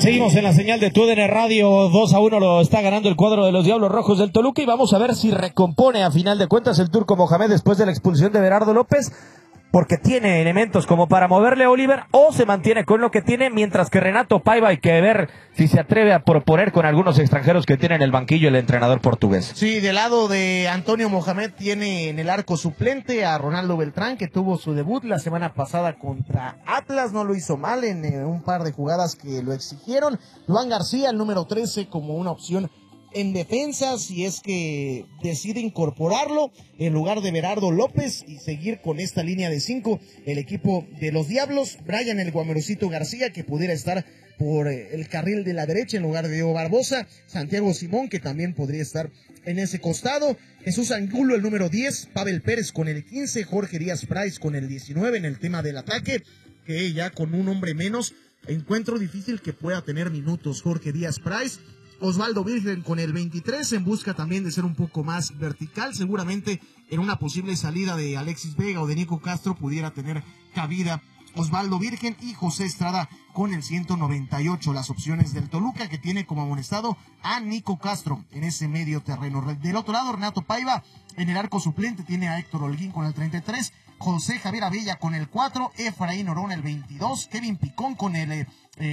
Seguimos en la señal de TUDN Radio, 2-1 lo está ganando el cuadro de los Diablos Rojos del Toluca y vamos a ver si recompone a final de cuentas el Turco Mohamed después de la expulsión de Berardo López, porque tiene elementos como para moverle a Oliver o se mantiene con lo que tiene, mientras que Renato Paiva hay que ver si se atreve a proponer con algunos extranjeros que tiene en el banquillo el entrenador portugués. Sí, del lado de Antonio Mohamed tiene en el arco suplente a Ronaldo Beltrán, que tuvo su debut la semana pasada contra Atlas, no lo hizo mal en un par de jugadas que lo exigieron. Luan García, el número 13, como una opción en defensa, si es que decide incorporarlo en lugar de Berardo López y seguir con esta línea de 5, el equipo de los Diablos. Brian el Guamerocito García, que pudiera estar por el carril de la derecha en lugar de Diego Barbosa, Santiago Simón, que también podría estar en ese costado, Jesús Angulo el número 10, Pavel Pérez con el 15, Jorge Díaz Price con el 19 en el tema del ataque, que ya con un hombre menos encuentro difícil que pueda tener minutos Jorge Díaz Price. Osvaldo Virgen con el 23, en busca también de ser un poco más vertical, seguramente en una posible salida de Alexis Vega o de Nico Castro pudiera tener cabida Osvaldo Virgen, y José Estrada con el 198, las opciones del Toluca, que tiene como amonestado a Nico Castro en ese medio terreno. Del otro lado, Renato Paiva en el arco suplente tiene a Héctor Holguín con el 33, José Javier Abella con el 4, Efraín Orón el 22, Kevin Picón con el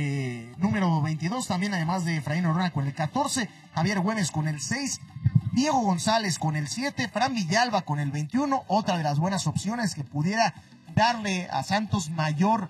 número 22, también además de Efraín Orón con el 14, Javier Güemes con el 6, Diego González con el 7, Fran Villalba con el 21, otra de las buenas opciones que pudiera darle a Santos mayor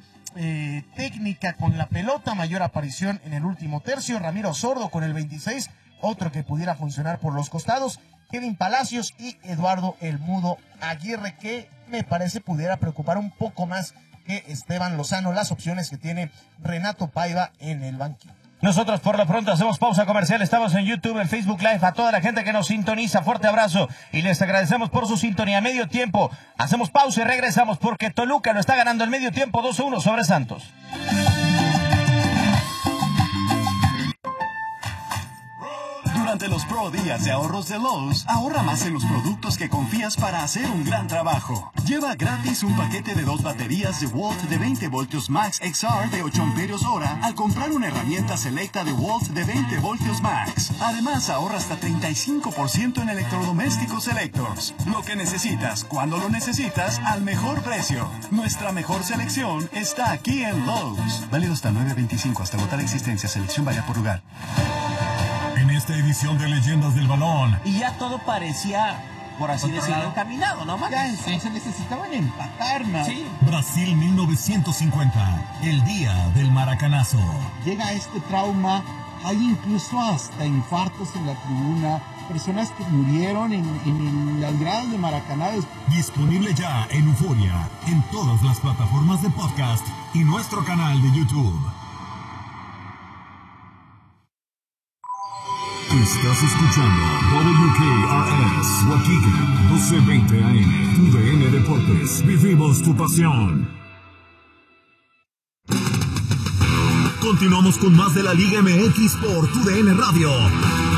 técnica con la pelota, mayor aparición en el último tercio. Ramiro Sordo con el 26, otro que pudiera funcionar por los costados, Kevin Palacios y Eduardo El Mudo Aguirre, que me parece pudiera preocupar un poco más que Esteban Lozano, las opciones que tiene Renato Paiva en el banquillo. Nosotros por lo pronto hacemos pausa comercial, estamos en YouTube, en Facebook Live, a toda la gente que nos sintoniza, fuerte abrazo y les agradecemos por su sintonía. Medio tiempo, hacemos pausa y regresamos porque Toluca lo está ganando el medio tiempo 2-1 sobre Santos. Durante los Pro Días de Ahorros de Lowe's, ahorra más en los productos que confías para hacer un gran trabajo. Lleva gratis un paquete de 2 baterías de Walt de 20 voltios Max XR de 8 amperios hora al comprar una herramienta selecta de Walt de 20 voltios Max. Además, ahorra hasta 35% en electrodomésticos Selectors. Lo que necesitas, cuando lo necesitas, al mejor precio. Nuestra mejor selección está aquí en Lowe's. Válido hasta 9/25, hasta agotar existencia. Selección varía por lugar. En esta edición de Leyendas del Balón. Y ya todo parecía, por así decirlo, encaminado, ¿no? Ya se necesitaban empatar, ¿no? Sí. Brasil 1950, el día del maracanazo. Llega este trauma, hay incluso hasta infartos en la tribuna, personas que murieron en las gradas de Maracaná. Disponible ya en Euforia, en todas las plataformas de podcast y nuestro canal de YouTube. Estás escuchando WKRS Waukegan, 1220 AM, TUDN Deportes. Vivimos tu pasión. Continuamos con más de la Liga MX por TUDN Radio.